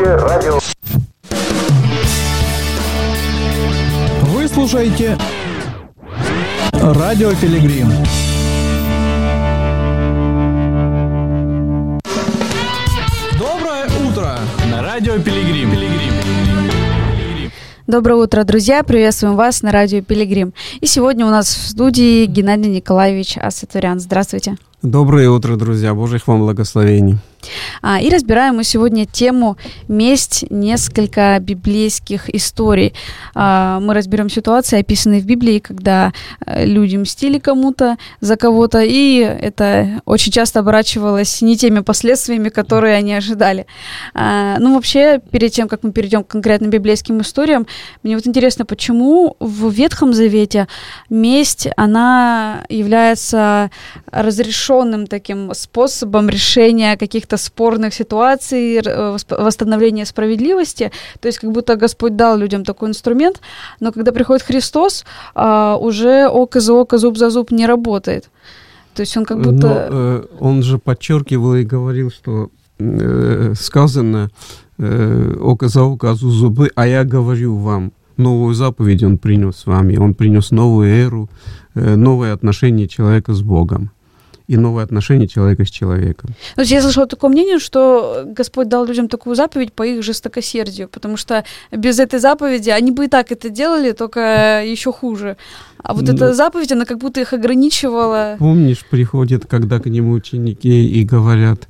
Настоящее радио. Вы слушаете Радио Пилигрим. Доброе утро на Радио Пилигрим. Доброе утро, друзья! Приветствуем вас на Радио Пилигрим. И сегодня у нас в студии Геннадий Николаевич Асатурян. Здравствуйте! Доброе утро, друзья! Божьих вам благословений! И разбираем мы сегодня тему «Месть. Несколько библейских историй». Мы разберем ситуации, описанные в Библии, когда люди мстили кому-то за кого-то, и это очень часто оборачивалось не теми последствиями, которые они ожидали. Вообще, перед тем, как мы перейдем к конкретным библейским историям, мне вот интересно, почему в Ветхом Завете месть, она является разрешенным таким способом решения каких-то спорных ситуаций, восстановления справедливости. То есть как будто Господь дал людям такой инструмент, но когда приходит Христос, уже око за око, зуб за зуб не работает. То есть он как будто... Но он же подчеркивал и говорил, что сказано око за око, зуб за зубы, а я говорю вам. Новую заповедь он принес вам, и он принес новую эру, новое отношение человека с Богом. И новое отношение человека с человеком. То есть я слышала такое мнение, что Господь дал людям такую заповедь по их жестокосердию, потому что без этой заповеди они бы и так это делали, только еще хуже. А вот эта заповедь, она как будто их ограничивала. Помнишь, приходят, когда к нему ученики и говорят,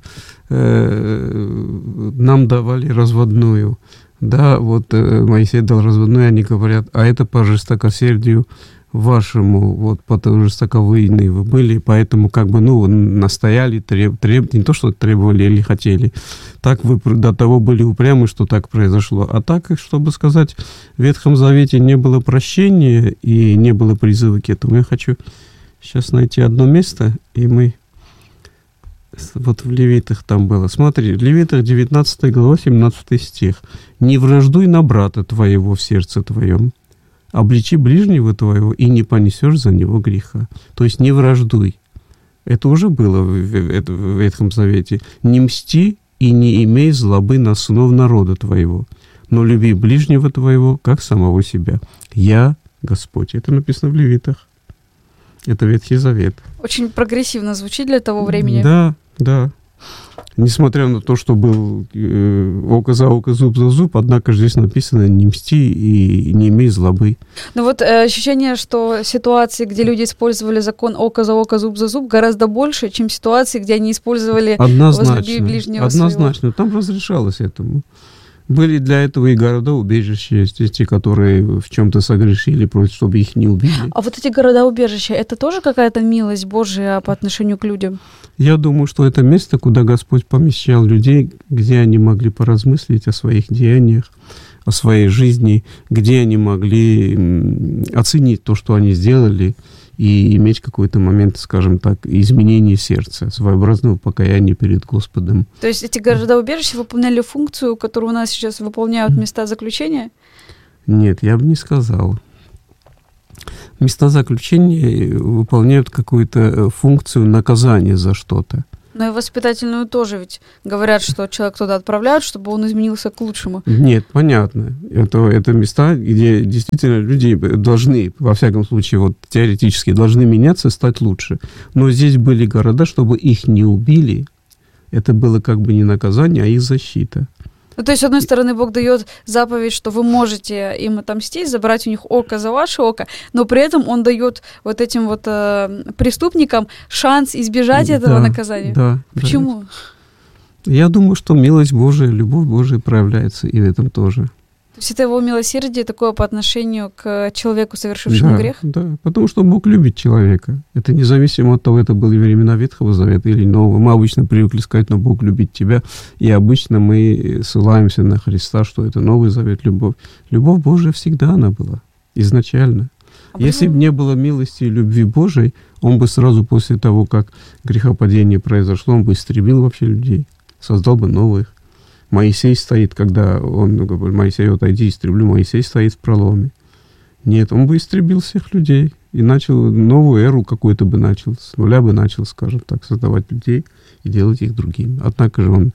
нам давали разводную. Да, вот Моисей дал разводную, они говорят, а это по жестокосердию вашему, вот потому что жестоковыйные вы были, поэтому настояли, не то, что требовали или хотели, так вы до того были упрямы, что так произошло. А так, чтобы сказать, в Ветхом Завете не было прощения и не было призыва к этому. Я хочу сейчас найти одно место, и мы... Вот в Левитах там было. Смотри, в Левитах 19 глава, 17 стих. «Не враждуй на брата твоего в сердце твоем, обличи ближнего твоего, и не понесешь за него греха». То есть не враждуй. Это уже было в Ветхом Завете. «Не мсти и не имей злобы на сынов народа твоего, но люби ближнего твоего, как самого себя. Я Господь». Это написано в Левитах. Это Ветхий Завет. Очень прогрессивно звучит для того времени. Да. Несмотря на то, что был око за око, зуб за зуб, однако же здесь написано «не мсти и не имей злобы». Но вот ощущение, что ситуации, где люди использовали закон око за око, зуб за зуб, гораздо больше, чем ситуации, где они использовали возлюби ближнего своего. Однозначно. Там разрешалось этому. Были для этого и города-убежища, есть те, которые в чем-то согрешили, просят, чтобы их не убили. А вот эти города-убежища, это тоже какая-то милость Божия по отношению к людям? Я думаю, что это место, куда Господь помещал людей, где они могли поразмыслить о своих деяниях, о своей жизни, где они могли оценить то, что они сделали, и иметь какой-то момент, скажем так, изменения сердца, своеобразного покаяния перед Господом. То есть эти города-убежища выполняли функцию, которую у нас сейчас выполняют места заключения? Нет, я бы не сказал. Места заключения выполняют какую-то функцию наказания за что-то. Но и воспитательную тоже ведь говорят, что человек туда отправляют, чтобы он изменился к лучшему. Нет, понятно. Это места, где действительно люди должны, во всяком случае, вот теоретически, должны меняться, стать лучше. Но здесь были города, чтобы их не убили. Это было как бы не наказание, а их защита. Ну, то есть, с одной стороны, Бог дает заповедь, что вы можете им отомстить, забрать у них око за ваше око, но при этом Он дает вот этим вот преступникам шанс избежать этого наказания. Да. Почему? Да. Я думаю, что милость Божия, любовь Божия проявляется и в этом тоже. То есть это его милосердие такое по отношению к человеку, совершившему грех? Да, потому что Бог любит человека. Это независимо от того, это были времена Ветхого Завета или Нового. Мы обычно привыкли сказать, но Бог любит тебя, и обычно мы ссылаемся на Христа, что это Новый Завет, любовь. Любовь Божия всегда она была, изначально. Если бы не было милости и любви Божией, Он бы сразу после того, как грехопадение произошло, Он бы истребил вообще людей, создал бы новых. Моисей стоит, когда он говорит, Моисей, отойди, истреблю, Моисей стоит в проломе. Нет, он бы истребил всех людей и начал новую эру какую-то бы начал, с нуля бы начал, скажем так, создавать людей и делать их другими. Однако же он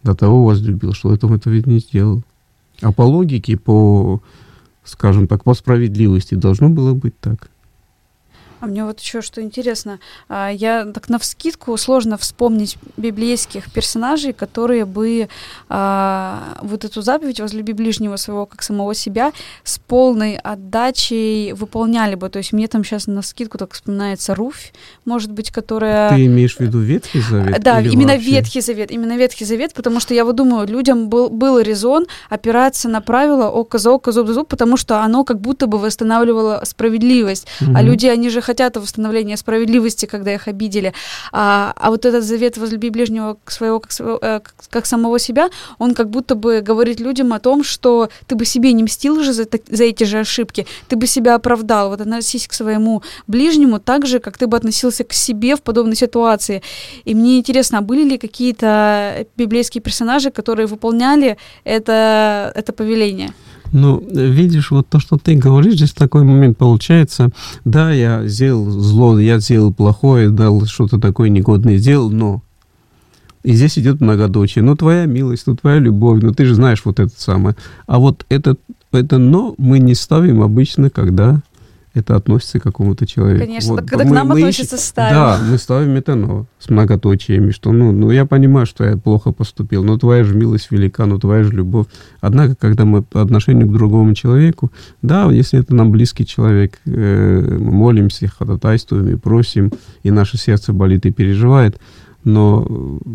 до того возлюбил, что этого ведь не сделал. А по логике, скажем так, по справедливости должно было быть так. А мне вот еще что интересно, я так навскидку сложно вспомнить библейских персонажей, которые бы вот эту заповедь «возлюби ближнего своего, как самого себя» с полной отдачей выполняли бы. То есть мне там сейчас навскидку так вспоминается Руфь, может быть, которая... Ты имеешь в виду Ветхий Завет? Да, именно вообще? Ветхий Завет, потому что я вот думаю, людям был резон опираться на правило око за око, зуб за зуб, потому что оно как будто бы восстанавливало справедливость. А люди, они же хотят восстановления справедливости, когда их обидели. А вот этот завет «возлюби ближнего своего как самого себя», он как будто бы говорит людям о том, что ты бы себе не мстил же за эти же ошибки, ты бы себя оправдал. Вот относись к своему ближнему так же, как ты бы относился к себе в подобной ситуации. И мне интересно, а были ли какие-то библейские персонажи, которые выполняли это повеление? Ну, видишь, вот то, что ты говоришь, здесь такой момент получается. Да, я сделал зло, я сделал плохое, дал что-то такое негодное, сделал, но... И здесь идет многоточие. Ну, твоя милость, ну, твоя любовь, ну, ты же знаешь вот это самое. А вот это «но» мы не ставим обычно, когда это относится к какому-то человеку. Конечно, вот, когда к нам относится, ставим. Да, мы ставим это «но» с многоточиями, что, ну, я понимаю, что я плохо поступил, но твоя же милость велика, ну, твоя же любовь. Однако, когда мы по отношению к другому человеку, да, если это нам близкий человек, мы молимся, ходатайствуем и просим, и наше сердце болит и переживает, но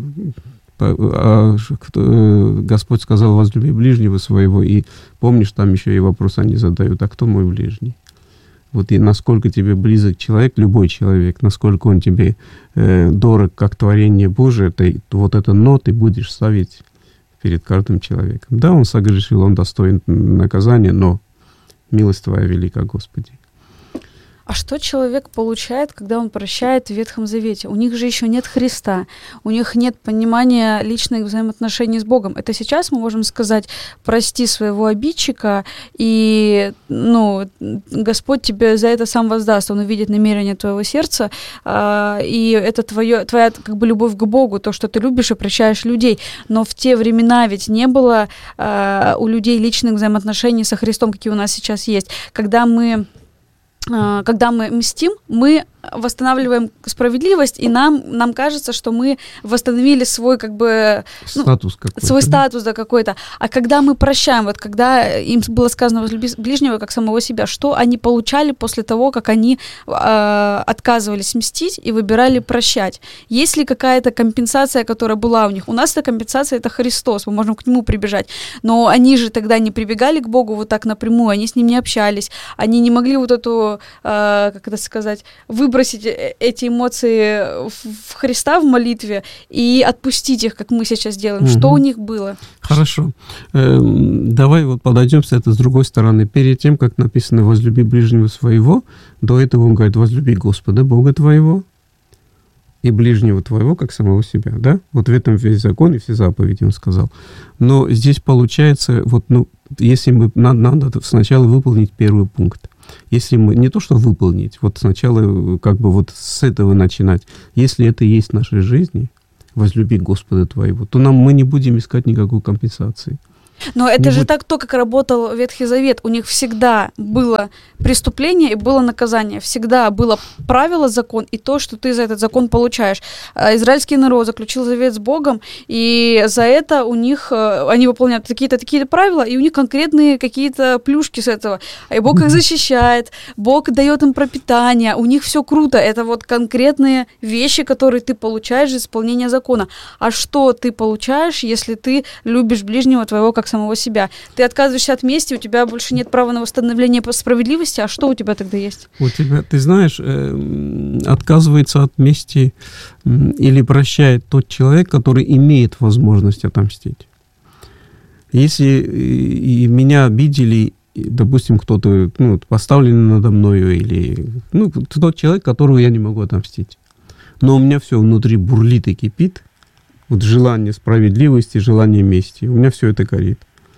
Господь сказал: возлюби ближнего своего, и помнишь, там еще и вопрос они задают: а кто мой ближний? Вот и насколько тебе близок человек, любой человек, насколько он тебе дорог, как творение Божие, вот это «но» ты будешь ставить перед каждым человеком. Да, он согрешил, он достоин наказания, но милость твоя велика, Господи. А что человек получает, когда он прощает в Ветхом Завете? У них же еще нет Христа, у них нет понимания личных взаимоотношений с Богом. Это сейчас мы можем сказать: прости своего обидчика, и Господь тебе за это сам воздаст. Он увидит намерение твоего сердца, и это твоя как бы любовь к Богу, то, что ты любишь и прощаешь людей. Но в те времена ведь не было у людей личных взаимоотношений со Христом, какие у нас сейчас есть. Когда мы мстим, мы восстанавливаем справедливость, и нам кажется, что мы восстановили свой как бы статус какой-то. Свой статус, да, какой-то. А когда мы прощаем, вот когда им было сказано возлюби ближнего как самого себя, что они получали после того, как они отказывались мстить и выбирали прощать? Есть ли какая-то компенсация, которая была у них? У нас эта компенсация — это Христос, мы можем к Нему прибежать. Но они же тогда не прибегали к Богу вот так напрямую, они с Ним не общались, они не могли вот эту, как это сказать, выбросить эти эмоции в Христа в молитве и отпустить их, как мы сейчас делаем. Что у них было? Хорошо. Давай вот подойдем с этой с другой стороны. Перед тем, как написано «возлюби ближнего своего», до этого он говорит: возлюби Господа Бога твоего и ближнего твоего, как самого себя. Да? Вот в этом весь закон и все заповеди он сказал. Но здесь получается, если надо сначала выполнить первый пункт. Если мы не то что выполнить, вот сначала как бы вот с этого начинать. Если это есть в нашей жизни, возлюби Господа твоего, то мы не будем искать никакой компенсации. Но это же так, как работал Ветхий Завет. У них всегда было преступление и было наказание. Всегда было правило, закон и то, что ты за этот закон получаешь. Израильский народ заключил завет с Богом, и за это у них, они выполняют такие-то правила, и у них конкретные какие-то плюшки с этого. И Бог их защищает, Бог дает им пропитание, у них все круто. Это вот конкретные вещи, которые ты получаешь за исполнение закона. А что ты получаешь, если ты любишь ближнего твоего как самого себя? Ты отказываешься от мести, у тебя больше нет права на восстановление по справедливости, а что у тебя тогда есть? У тебя, ты знаешь, отказывается от мести или прощает тот человек, который имеет возможность отомстить. Если меня обидели, допустим, кто-то поставленный надо мною, или тот человек, которого я не могу отомстить, но у меня все внутри бурлит и кипит, вот желание справедливости, желание мести. У меня все это горит.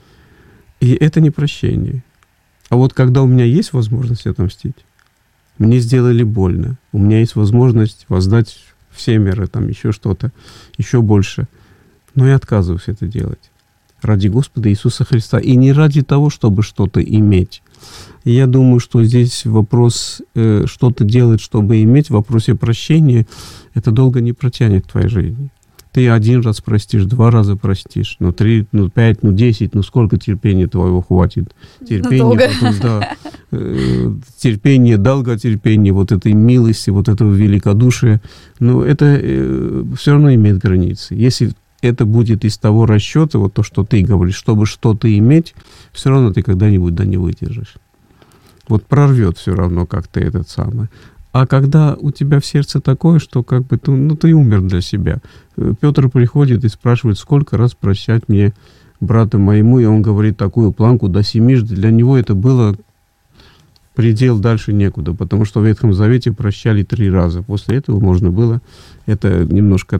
И это не прощение. А вот когда у меня есть возможность отомстить, мне сделали больно, у меня есть возможность воздать всемеро, там еще что-то, еще больше. Но я отказываюсь это делать. Ради Господа Иисуса Христа. И не ради того, чтобы что-то иметь. И я думаю, что здесь вопрос что-то делать, чтобы иметь, в вопросе прощения, это долго не протянет в твоей жизни. Ты 1 раз простишь, 2 раза простишь, 3, 5, 10, сколько терпения твоего хватит? Терпение, потом, да, терпение, долготерпение, вот этой милости, вот этого великодушия. Но это все равно имеет границы. Если это будет из того расчета, вот то, что ты говоришь, чтобы что-то иметь, все равно ты когда-нибудь не выдержишь. Вот прорвет все равно как-то этот самый. А когда у тебя в сердце такое, что как бы ты умер для себя. Петр приходит и спрашивает, сколько раз прощать мне, брату моему, и он говорит такую планку до 7. Для него это было предел, дальше некуда, потому что в Ветхом Завете прощали 3 раза. После этого можно было, это немножко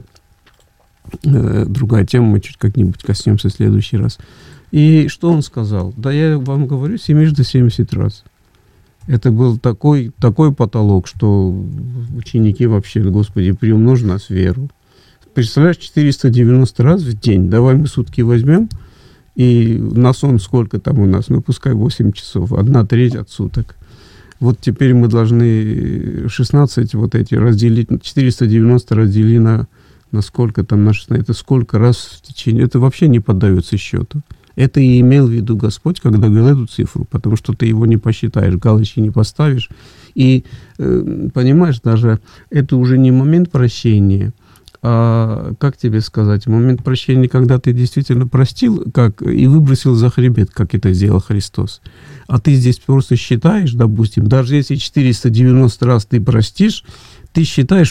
другая тема, мы чуть как-нибудь коснемся в следующий раз. И что он сказал? Да я вам говорю, 70 раз. Это был такой потолок, что ученики вообще, Господи, приумножь нас веру. Представляешь, 490 раз в день. Давай мы сутки возьмем, и на сон сколько там у нас? Пускай 8 часов, 1/3 от суток. Вот теперь мы должны 16 вот эти разделить, 490 раздели на сколько там, на 16, это сколько раз в течение, это вообще не поддается счету. Это и имел в виду Господь, когда говорил эту цифру, потому что ты его не посчитаешь, галочки не поставишь. И, понимаешь, даже это уже не момент прощения, а, как тебе сказать, момент прощения, когда ты действительно простил и выбросил за хребет, как это сделал Христос. А ты здесь просто считаешь, допустим, даже если 490 раз ты простишь, ты считаешь,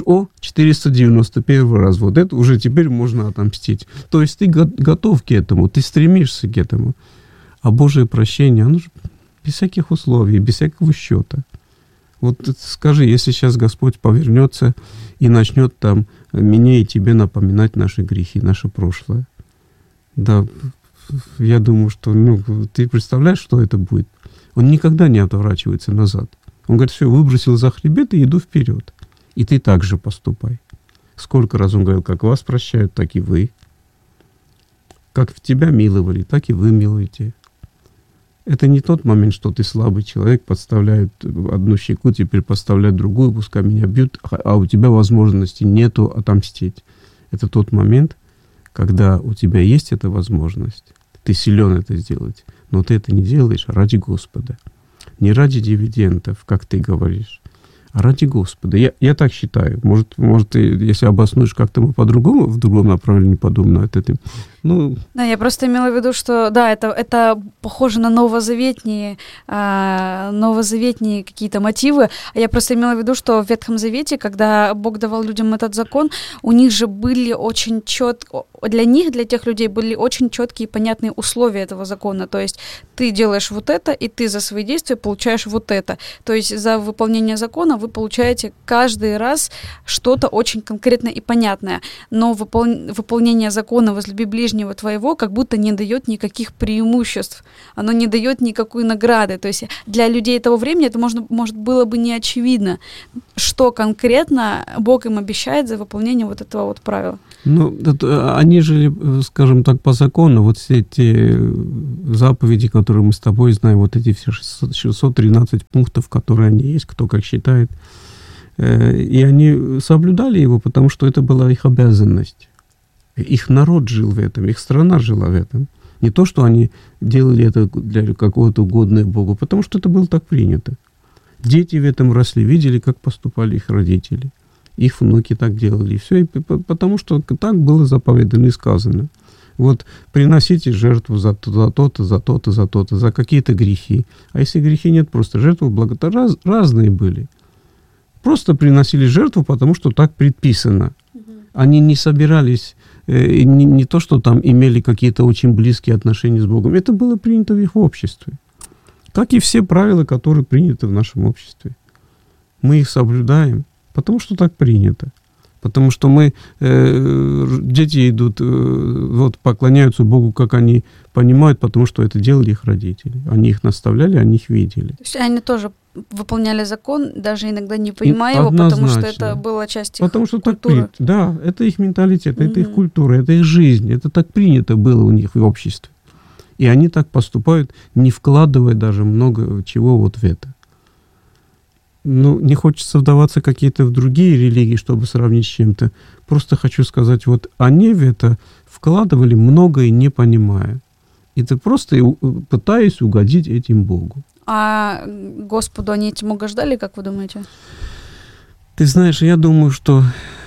491 раз, вот это уже теперь можно отомстить. То есть ты готов к этому, ты стремишься к этому. А Божие прощение, оно же без всяких условий, без всякого счета. Вот скажи, если сейчас Господь повернется и начнет там мне и тебе напоминать наши грехи, наше прошлое. Да, я думаю, что, ты представляешь, что это будет? Он никогда не отворачивается назад. Он говорит, все, выбросил за хребет и иду вперед. И ты так же поступай. Сколько раз он говорил, как вас прощают, так и вы. Как в тебя миловали, так и вы милуете. Это не тот момент, что ты слабый человек, подставляют одну щеку, теперь подставляют другую, пускай меня бьют, а у тебя возможности нету отомстить. Это тот момент, когда у тебя есть эта возможность, ты силен это сделать, но ты это не делаешь ради Господа. Не ради дивидендов, как ты говоришь, а ради Господа. Я так считаю. Может, если обоснуешь как-то мы по-другому, в другом направлении подумаю. Да, я просто имела в виду, что да, это похоже на новозаветные какие-то мотивы. А я просто имела в виду, что в Ветхом Завете, когда Бог давал людям этот закон, у них же были очень для тех людей были очень четкие и понятные условия этого закона. То есть ты делаешь вот это, и ты за свои действия получаешь вот это. То есть за выполнение закона вы получаете каждый раз что-то очень конкретное и понятное. Но выполнение закона «возлюби ближнего твоего» как будто не дает никаких преимуществ. Оно не дает никакой награды. То есть для людей того времени это может было бы не очевидно, что конкретно Бог им обещает за выполнение вот этого вот правила. Они жили, скажем так, по закону. Вот все эти заповеди, которые мы с тобой знаем, вот эти все 613 пунктов, которые они есть, кто как считает. И они соблюдали его, потому что это была их обязанность. Их народ жил в этом, их страна жила в этом. Не то, что они делали это для какого-то угодного Богу, потому что это было так принято. Дети в этом росли, видели, как поступали их родители. Их внуки так делали. И все, потому что так было заповедано и сказано. Вот приносите жертву за то-то, за то-то, за то-то, за какие-то грехи. А если грехи нет, просто жертвы разные были. Просто приносили жертву, потому что так предписано. Они не собирались, не то, что там имели какие-то очень близкие отношения с Богом. Это было принято в их обществе. Как и все правила, которые приняты в нашем обществе. Мы их соблюдаем, потому что так принято. Потому что дети идут, вот поклоняются Богу, как они понимают, потому что это делали их родители. Они их наставляли, они их видели. То есть они тоже выполняли закон, даже иногда не понимая его, потому что это была часть их потому что культуры. Да, это их менталитет, это их культура, это их жизнь. Это так принято было у них в обществе. И они так поступают, не вкладывая даже много чего вот в это. Ну, не хочется вдаваться какие-то в другие религии, чтобы сравнить с чем-то. Просто хочу сказать, вот они в это вкладывали многое, не понимая. Это просто пытаясь угодить этим Богу. А Господу они этим угождали, как вы думаете? Ты знаешь, я думаю, что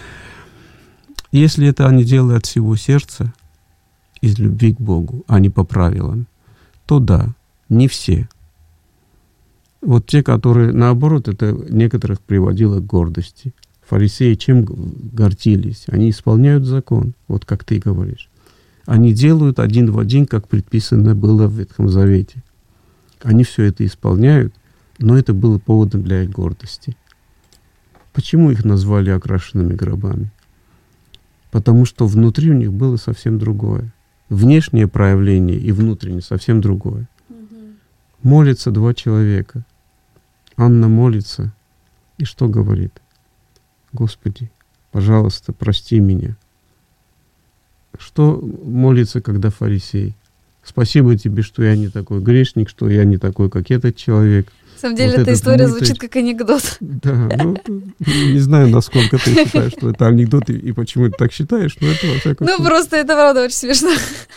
если это они делают от всего сердца, из любви к Богу, а не по правилам, то да, не все. Вот те, которые, наоборот, это некоторых приводило к гордости. Фарисеи чем гордились? Они исполняют закон, вот как ты говоришь. Они делают один в один, как предписано было в Ветхом Завете. Они все это исполняют, но это было поводом для их гордости. Почему их назвали окрашенными гробами? Потому что внутри у них было совсем другое. Внешнее проявление и внутреннее совсем другое. Молятся два человека. Анна молится, и что говорит? Господи, пожалуйста, прости меня. Что молится, когда фарисей? Спасибо тебе, что я не такой грешник, что я не такой, как этот человек. На самом деле, вот эта история звучит как анекдот. Да, не знаю, насколько ты считаешь, что это анекдот, и почему ты так считаешь, но это во всяком случае. Ну, просто это правда очень смешно.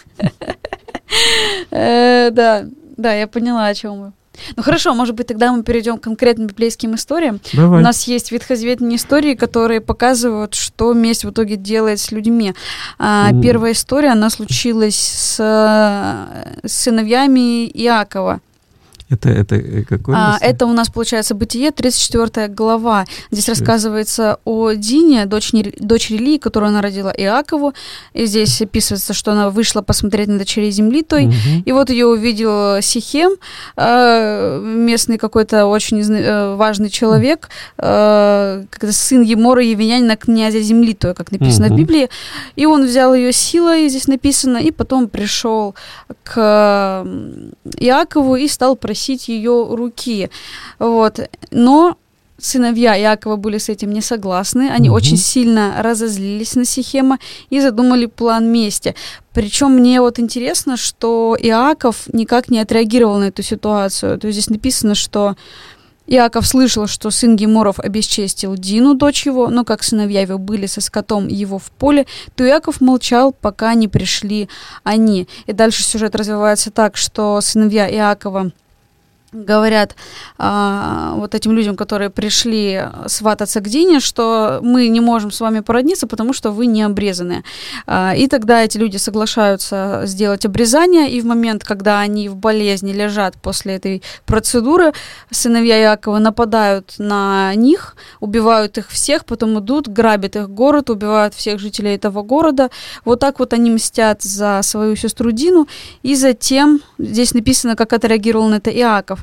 Да, я поняла, о чем вы. Ну хорошо, может быть, тогда мы перейдем к конкретным библейским историям. Давай. У нас есть ветхозаветные истории, которые показывают, что месть в итоге делает с людьми. Первая история, она случилась с сыновьями Иакова. Это какой? Это у нас, получается, Бытие, 34 глава. Здесь рассказывается о Дине, дочери Лии, которую она родила Иакову. И здесь описывается, что она вышла посмотреть на дочерей земли той. И вот ее увидел Сихем, местный какой-то очень важный человек, сын Емора Евинянина, князя земли той, как написано в Библии. И он взял ее силой, здесь написано, и потом пришел к Иакову и стал просить ее руки. Вот. Но сыновья Иакова были с этим не согласны. Они очень сильно разозлились на Сихема и задумали план мести. Причем мне вот интересно, что Иаков никак не отреагировал на эту ситуацию. То есть здесь написано, что Иаков слышал, что сын Еморов обесчестил Дину, дочь его, но как сыновья его были со скотом его в поле, то Иаков молчал, пока не пришли они. И дальше сюжет развивается так, что сыновья Иакова говорят вот этим людям, которые пришли свататься к Дине, что мы не можем с вами породниться, потому что вы не обрезаны. И тогда эти люди соглашаются сделать обрезание, и в момент, когда они в болезни лежат после этой процедуры, сыновья Иакова нападают на них, убивают их всех, потом идут, грабят их город, убивают всех жителей этого города. Вот так вот они мстят за свою сестру Дину, и затем, здесь написано, как отреагировал на это Иаков.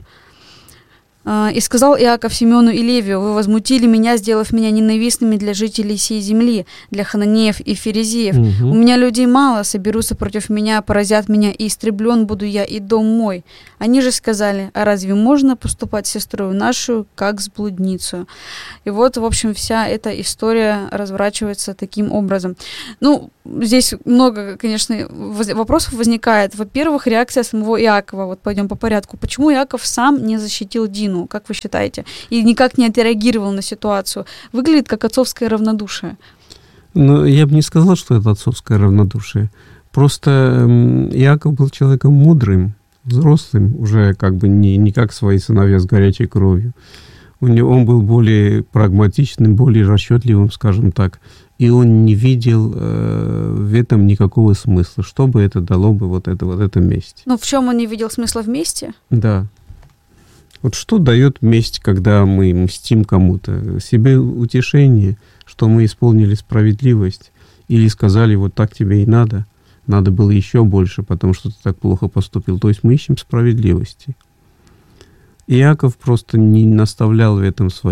«И сказал Иаков Симеону и Левию: вы возмутили меня, сделав меня ненавистными для жителей сей земли, для хананеев и ферезеев. У меня людей мало, соберутся против меня, поразят меня, и истреблен буду я, и дом мой. Они же сказали: а разве можно поступать с сестрою нашу, как с блудницей?» И вот, в общем, вся эта история разворачивается таким образом. Ну, здесь много, конечно, вопросов возникает. Во-первых, реакция самого Иакова. Вот пойдем по порядку. Почему Иаков сам не защитил Дину? Как вы считаете? И никак не отреагировал на ситуацию. Выглядит как отцовское равнодушие. Ну, я бы не сказал, что это отцовское равнодушие. Просто Иаков был человеком мудрым, взрослым, уже как бы не как свои сыновья с горячей кровью. Он был более прагматичным, более расчетливым, скажем так. И он не видел в этом никакого смысла. Что бы это дало бы вот это месть? Ну, в чем он не видел смысла в мести? Да. Вот что дает месть, когда мы мстим кому-то? Себе утешение, что мы исполнили справедливость, или сказали: вот так тебе и надо было еще больше, потому что ты так плохо поступил. То есть мы ищем справедливости. Иаков просто не наставлял в этом своих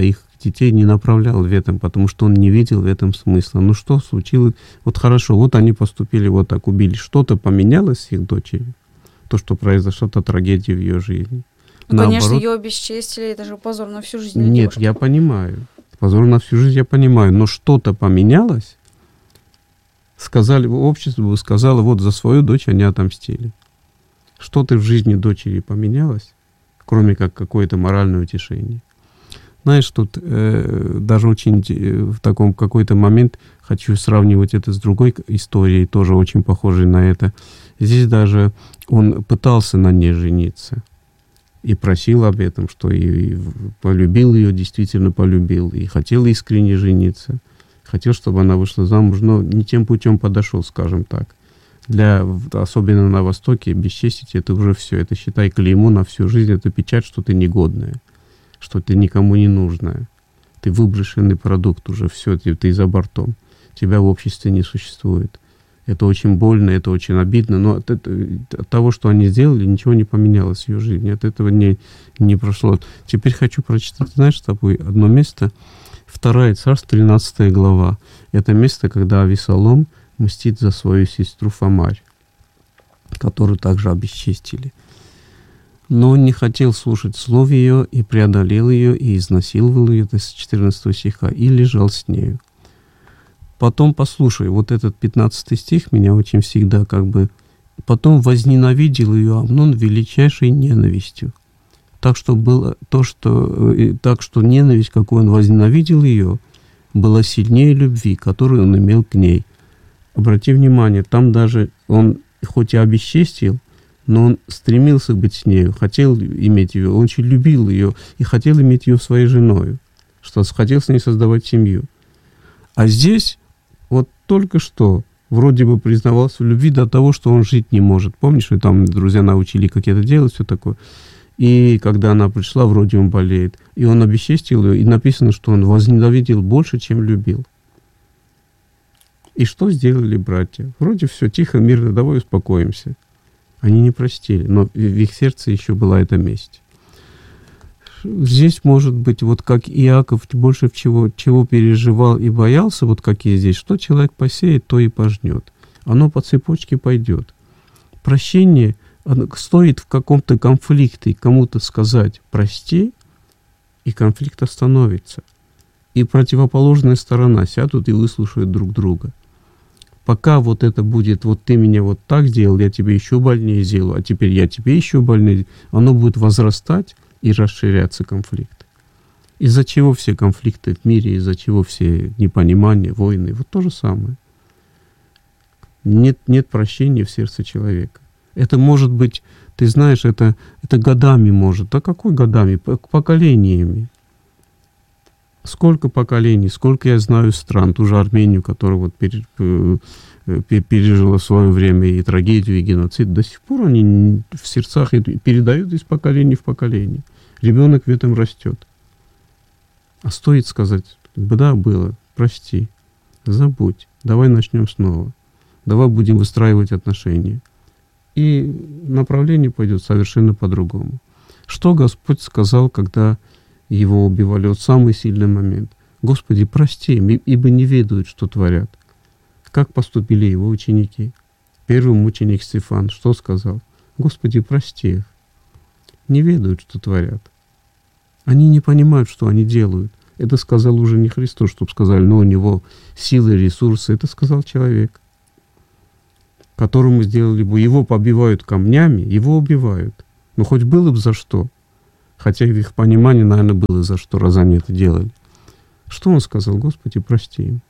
детей не направлял в этом, потому что он не видел в этом смысла. Ну что случилось? Вот хорошо, вот они поступили вот так, убили. Что-то поменялось с их дочерью? То, что произошла та трагедия в ее жизни. Ну, конечно, ее обесчестили, это же позор на всю жизнь. Нет, девушка. Я понимаю. Позор на всю жизнь я понимаю, но что-то поменялось. Сказали, общество бы сказало, вот за свою дочь они отомстили. Что-то в жизни дочери поменялось, кроме как какое-то моральное утешение. Знаешь, тут даже очень в таком какой-то момент хочу сравнивать это с другой историей, тоже очень похожей на это. Здесь даже он пытался на ней жениться и просил об этом, что и полюбил ее, действительно полюбил, и хотел искренне жениться. Хотел, чтобы она вышла замуж, но не тем путем подошел, скажем так. Особенно на Востоке, бесчестить это уже все. Это, считай, клеймо на всю жизнь, это печать, что ты негодная, что ты никому не нужная. Ты выброшенный продукт уже, все, ты за бортом. Тебя в обществе не существует. Это очень больно, это очень обидно, но от того, что они сделали, ничего не поменялось в ее жизни. От этого не прошло. Теперь хочу прочитать, знаешь, с тобой одно место. 2 Царств, 13 глава. Это место, когда Авесолом мстит за свою сестру Фамарь, которую также обесчестили. Но он не хотел слушать слов ее, и преодолел ее, и изнасиловал ее, это с 14 стиха, и лежал с нею. Потом, послушай, вот этот 15 стих меня очень всегда Потом возненавидел ее Амнон величайшей ненавистью. Так что ненависть, какой он возненавидел ее, была сильнее любви, которую он имел к ней. Обрати внимание, там даже он хоть и обесчестил, но он стремился быть с нею, хотел иметь ее, он очень любил ее и хотел иметь ее своей женой, что хотел с ней создавать семью. А здесь вот только что вроде бы признавался в любви до того, что он жить не может. Помнишь, и там друзья научили, как это делать, все такое. И когда она пришла, вроде он болеет. И он обесчестил ее, и написано, что он возненавидел больше, чем любил. И что сделали братья? Вроде все тихо, мирно, давай успокоимся. Они не простили, но в их сердце еще была эта месть. Здесь может быть, вот как Иаков больше чего переживал и боялся, вот как и здесь, что человек посеет, то и пожнет. Оно по цепочке пойдет. Прощение стоит в каком-то конфликте кому-то сказать «прости», и конфликт остановится. И противоположная сторона сядут и выслушают друг друга. Пока вот это будет, вот ты меня вот так сделал, я тебе еще больнее сделаю, а теперь я тебе еще больнее, оно будет возрастать и расширяться конфликт. Из-за чего все конфликты в мире, из-за чего все непонимания, войны, вот то же самое. Нет прощения в сердце человека. Это может быть, ты знаешь, это годами может. А какой годами? Поколениями. Сколько поколений, сколько я знаю стран, ту же Армению, которая вот пережила в свое время и трагедию, и геноцид, до сих пор они в сердцах передают из поколения в поколение. Ребенок в этом растет. А стоит сказать, да, было, прости, забудь, давай начнем снова, давай будем выстраивать отношения. И направление пойдет совершенно по-другому. Что Господь сказал, когда его убивали? Вот самый сильный момент. Господи, прости им, ибо не ведают, что творят. Как поступили его ученики? Первый мученик Стефан что сказал? Господи, прости их. Не ведают, что творят. Они не понимают, что они делают. Это сказал уже не Христос, чтобы сказали, но у него силы, ресурсы. Это сказал человек, которому сделали бы. Его побивают камнями, его убивают. Ну, хоть было бы за что. Хотя в их понимании, наверное, было за что, раз они это делали. Что он сказал? Господи, прости им.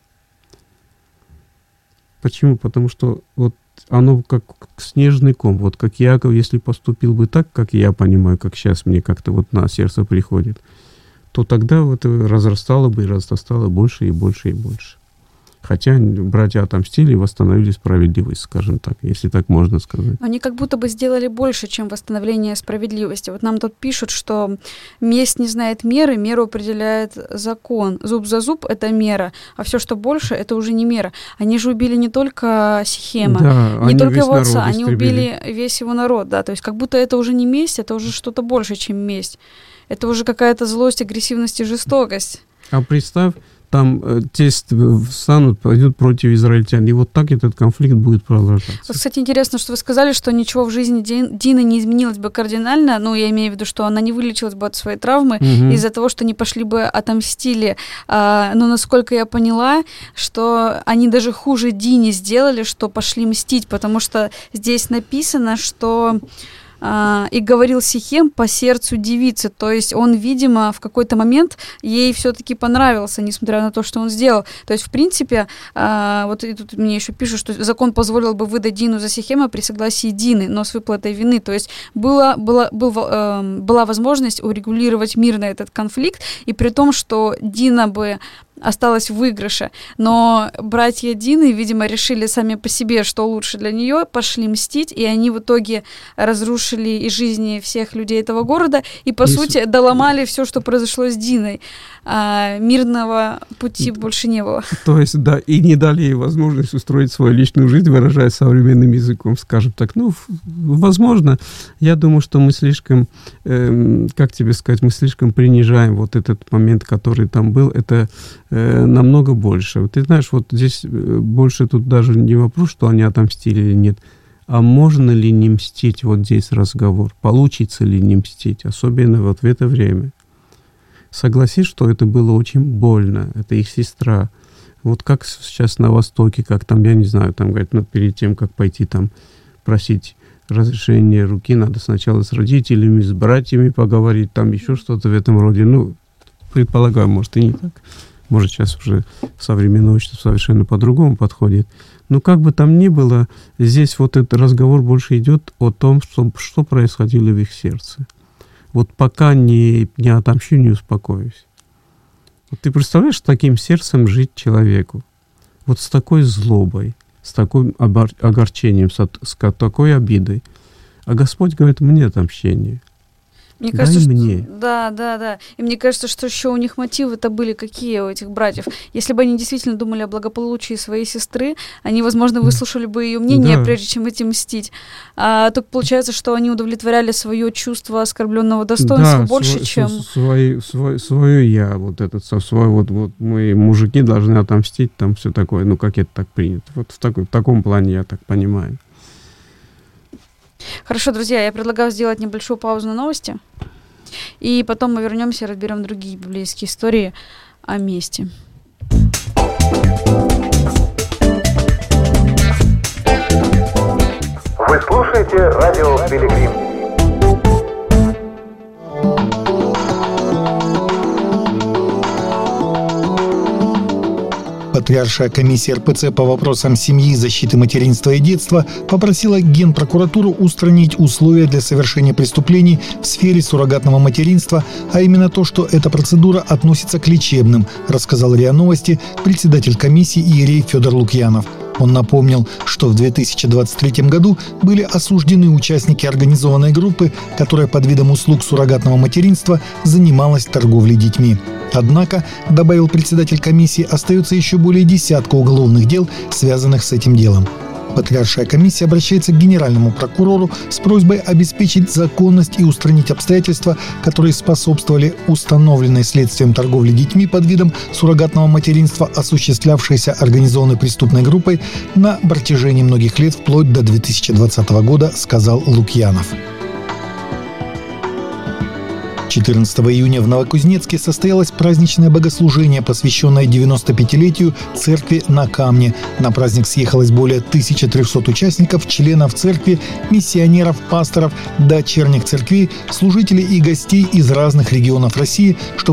Почему? Потому что вот оно как снежный ком. Вот как Иаков, если поступил бы так, как я понимаю, как сейчас мне как-то вот на сердце приходит, то тогда вот разрастало бы и разрастало больше и больше и больше. Хотя братья отомстили и восстановили справедливость, скажем так, если так можно сказать. Они как будто бы сделали больше, чем восстановление справедливости. Вот нам тут пишут, что месть не знает меры, меру определяет закон. Зуб за зуб – это мера, а все, что больше, это уже не мера. Они же убили не только Сихема, да, не только его отца, они убили весь его народ. Да? То есть как будто это уже не месть, это уже что-то больше, чем месть. Это уже какая-то злость, агрессивность и жестокость. А представь, там тесть встанут, пойдут против израильтян. И вот так этот конфликт будет продолжаться. Вот, кстати, интересно, что вы сказали, что ничего в жизни Дины не изменилось бы кардинально. Ну, я имею в виду, что она не вылечилась бы от своей травмы из-за того, что не пошли бы отомстили. Но насколько я поняла, что они даже хуже Дине сделали, что пошли мстить, потому что здесь написано, что... И говорил Сихем по сердцу девицы. То есть он, видимо, в какой-то момент ей все-таки понравился, несмотря на то, что он сделал. То есть, в принципе, вот и тут мне еще пишут, что закон позволил бы выдать Дину за Сихема при согласии Дины, но с выплатой вины. То есть была возможность урегулировать мирно этот конфликт, и при том, что Дина бы осталась в выигрыше. Но братья Дины, видимо, решили сами по себе, что лучше для нее, пошли мстить, и они в итоге разрушили и жизни всех людей этого города, и, по сути, доломали все, что произошло с Диной. Мирного пути больше не было. То есть, да, и не дали ей возможность устроить свою личную жизнь, выражаясь современным языком, скажем так. Ну, возможно, я думаю, что мы слишком, как тебе сказать, мы слишком принижаем вот этот момент, который там был. Это намного больше. Ты знаешь, вот здесь больше тут даже не вопрос, что они отомстили или нет, а можно ли не мстить, вот здесь разговор, получится ли не мстить, особенно вот в это время. Согласись, что это было очень больно, это их сестра. Вот как сейчас на Востоке, как там, я не знаю, там говорят, ну, перед тем, как пойти там просить разрешения руки, надо сначала с родителями, с братьями поговорить, там еще что-то в этом роде. Ну, предполагаю, может, и не так. Может, сейчас уже современное общество совершенно по-другому подходит. Но как бы там ни было, здесь вот этот разговор больше идет о том, что происходило в их сердце. Вот пока не отомщу, не успокоюсь. Вот ты представляешь, с таким сердцем жить человеку? Вот с такой злобой, с таким огорчением, с такой обидой. А Господь говорит, мне отомщение. Мне кажется, мне. Да. И мне кажется, что еще у них мотивы-то были какие у этих братьев. Если бы они действительно думали о благополучии своей сестры, они, возможно, выслушали бы ее мнение, прежде чем идти мстить. А только получается, что они удовлетворяли свое чувство оскорбленного достоинства больше, чем... Свое я, вот этот, вот мы, мужики, должны отомстить, там все такое. Ну, как это так принято? Вот в таком плане я так понимаю. Хорошо, друзья, я предлагаю сделать небольшую паузу на новости, и потом мы вернемся и разберем другие библейские истории о мести. Вы слушаете радио «Пилигрим». Патриаршая комиссия РПЦ по вопросам семьи, защиты материнства и детства попросила Генпрокуратуру устранить условия для совершения преступлений в сфере суррогатного материнства, а именно то, что эта процедура относится к лечебным, рассказал РИА Новости председатель комиссии иерей Федор Лукьянов. Он напомнил, что в 2023 году были осуждены участники организованной группы, которая под видом услуг суррогатного материнства занималась торговлей детьми. Однако, добавил председатель комиссии, остается еще более десятка уголовных дел, связанных с этим делом. Патриаршая комиссия обращается к генеральному прокурору с просьбой обеспечить законность и устранить обстоятельства, которые способствовали установленной следствием торговле детьми под видом суррогатного материнства, осуществлявшейся организованной преступной группой на протяжении многих лет вплоть до 2020 года, сказал Лукьянов. 14 июня в Новокузнецке состоялось праздничное богослужение, посвященное 95-летию церкви на Камне. На праздник съехалось более 1300 участников, членов церкви, миссионеров, пасторов, дочерних церквей, служителей и гостей из разных регионов России, чтобы